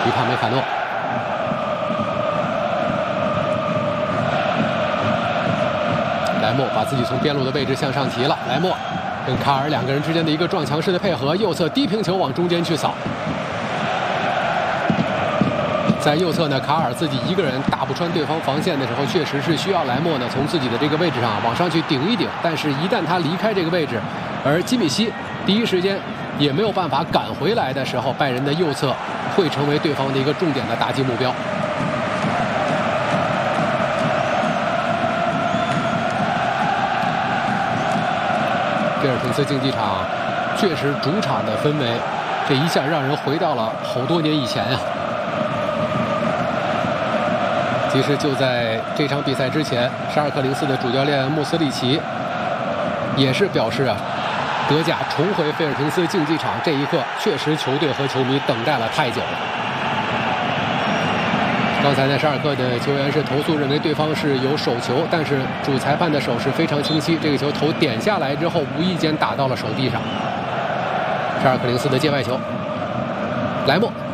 于帕梅卡诺。莱莫把自己从边路的位置向上提了，莱莫跟卡尔两个人之间的一个撞墙式的配合，右侧低平球往中间去扫。在右侧呢，卡尔自己一个人打不穿对方防线的时候，确实是需要莱莫呢从自己的这个位置上往上去顶一顶。但是，一旦他离开这个位置，而基米希第一时间也没有办法赶回来的时候，拜仁的右侧会成为对方的一个重点的打击目标。菲尔滕斯竞技场确实主场的氛围，这一下让人回到了好多年以前呀。其实就在这场比赛之前，沙尔克04的主教练穆斯利奇也是表示啊，德甲重回菲尔滕斯竞技场这一刻，确实球队和球迷等待了太久了。刚才呢，沙尔克的球员是投诉认为对方是有手球，但是主裁判的手势非常清晰，这个球头点下来之后，无意间打到了手臂上。沙尔克04的界外球，莱莫。